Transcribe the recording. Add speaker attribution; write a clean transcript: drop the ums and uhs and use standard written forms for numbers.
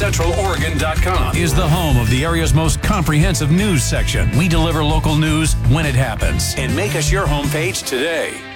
Speaker 1: CentralOregon.com is the home of the area's most comprehensive news section. We deliver local news when it happens. And make us your homepage today.